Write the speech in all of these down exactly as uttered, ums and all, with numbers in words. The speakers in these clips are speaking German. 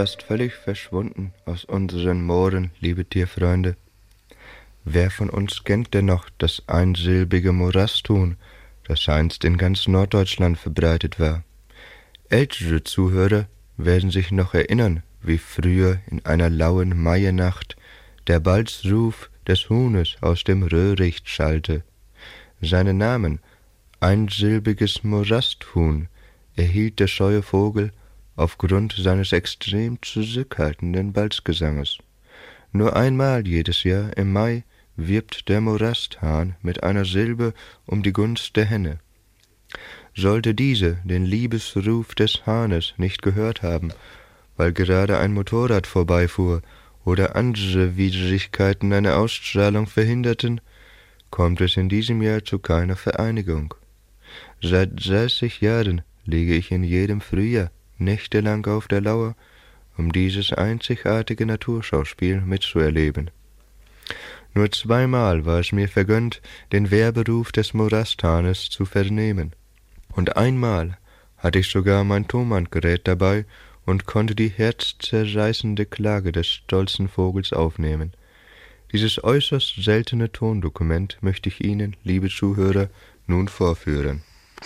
fast völlig verschwunden aus unseren Mooren, liebe Tierfreunde. Wer von uns kennt denn noch das einsilbige Morasthuhn, das einst in ganz Norddeutschland verbreitet war? Ältere Zuhörer werden sich noch erinnern, wie früher in einer lauen Maiennacht der Balzruf des Huhnes aus dem Röhricht schallte. Seinen Namen, einsilbiges Morasthuhn, erhielt der scheue Vogel aufgrund seines extrem zurückhaltenden Balzgesanges. Nur einmal jedes Jahr im Mai wirbt der Morasthahn mit einer Silbe um die Gunst der Henne. Sollte diese den Liebesruf des Hahnes nicht gehört haben, weil gerade ein Motorrad vorbeifuhr oder andere Widrigkeiten eine Ausstrahlung verhinderten, kommt es in diesem Jahr zu keiner Vereinigung. Seit dreißig Jahren liege ich in jedem Frühjahr nächtelang auf der Lauer, um dieses einzigartige Naturschauspiel mitzuerleben. Nur zweimal war es mir vergönnt, den Werberuf des Morasthahnes zu vernehmen, und einmal hatte ich sogar mein Tonbandgerät dabei und konnte die herzzerreißende Klage des stolzen Vogels aufnehmen. Dieses äußerst seltene Tondokument möchte ich Ihnen, liebe Zuhörer, nun vorführen.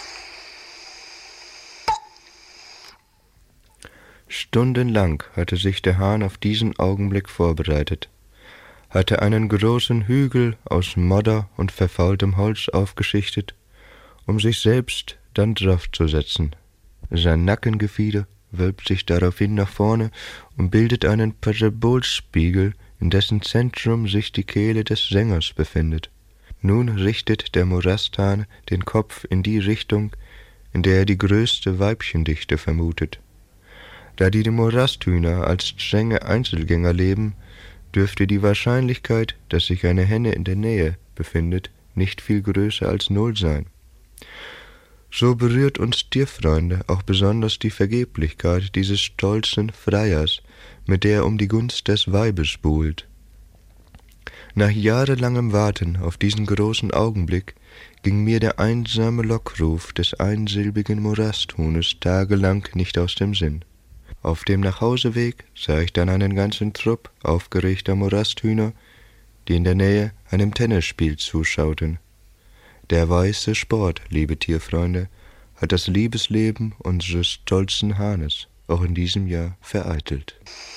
Stundenlang hatte sich der Hahn auf diesen Augenblick vorbereitet, hatte einen großen Hügel aus Modder und verfaultem Holz aufgeschichtet, um sich selbst dann draufzusetzen. Sein Nackengefieder wölbt sich daraufhin nach vorne und bildet einen Parabolspiegel, in dessen Zentrum sich die Kehle des Sängers befindet. Nun richtet der Morasthahn den Kopf in die Richtung, in der er die größte Weibchendichte vermutet. Da die Morasthühner als strenge Einzelgänger leben, dürfte die Wahrscheinlichkeit, dass sich eine Henne in der Nähe befindet, nicht viel größer als null sein. So berührt uns Tierfreunde auch besonders die Vergeblichkeit dieses stolzen Freiers, mit der er um die Gunst des Weibes buhlt. Nach jahrelangem Warten auf diesen großen Augenblick ging mir der einsame Lockruf des einsilbigen Morasthuhnes tagelang nicht aus dem Sinn. Auf dem Nachhauseweg sah ich dann einen ganzen Trupp aufgeregter Morasthühner, die in der Nähe einem Tennisspiel zuschauten. Der weiße Sport, liebe Tierfreunde, hat das Liebesleben unseres stolzen Hahnes auch in diesem Jahr vereitelt.